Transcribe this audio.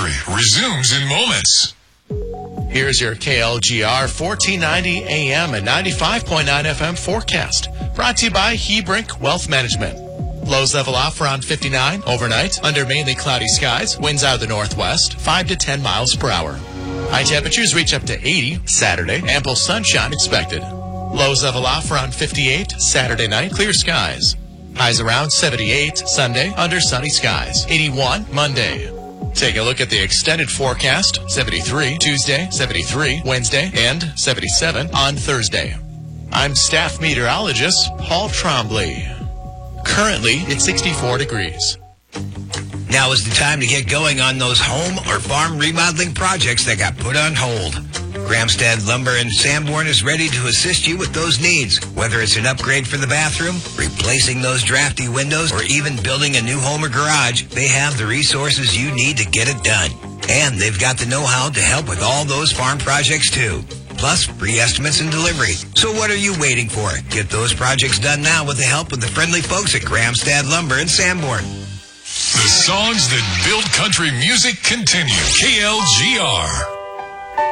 Country resumes in moments. Here's your KLGR 1490 AM and 95.9 FM forecast. Brought to you by Hebrink Wealth Management. Lows level off around 59 overnight under mainly cloudy skies. Winds out of the northwest, 5 to 10 miles per hour. High temperatures reach up to 80 Saturday. Ample sunshine expected. Lows level off around 58 Saturday night. Clear skies. Highs around 78 Sunday under sunny skies. 81 Monday. Take a look at the extended forecast. 73 Tuesday, 73 Wednesday, and 77 on Thursday. I'm staff meteorologist Paul Trombley. Currently, it's 64 degrees. Now is the time to get going on those home or farm remodeling projects that got put on hold. Gramstad Lumber in Sanborn is ready to assist you with those needs. Whether it's an upgrade for the bathroom, replacing those drafty windows, or even building a new home or garage, they have the resources you need to get it done. And they've got the know-how to help with all those farm projects too. Plus, free estimates and delivery. So what are you waiting for? Get those projects done now with the help of the friendly folks at Gramstad Lumber in Sanborn. The songs that build country music continue. KLGR.